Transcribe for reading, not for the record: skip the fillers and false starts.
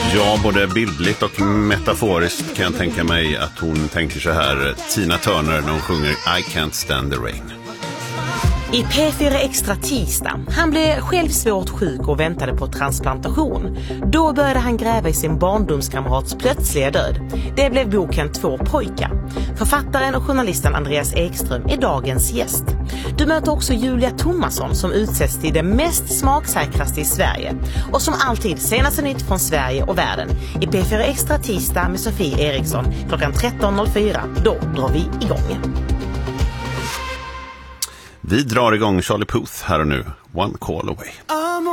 Ja, både bildligt och metaforiskt kan jag tänka mig att hon tänker så här, Tina Turner när hon sjunger I Can't Stand the Rain. I P4 Extra tisdag. Han blev själv svårt sjuk och väntade på transplantation. Då började han gräva i sin barndomskamrats plötsliga död. Det blev boken Två pojkar. Författaren och journalisten Andreas Ekström är dagens gäst. Du möter också Julia Thomasson som utsätts till det mest smaksäkraste i Sverige. Och som alltid senaste nytt från Sverige och världen. I P4 Extra tisdag med Sofie Eriksson klockan 13.04. Då drar vi igång. Vi drar igång Charlie Puth här och nu. One Call Away.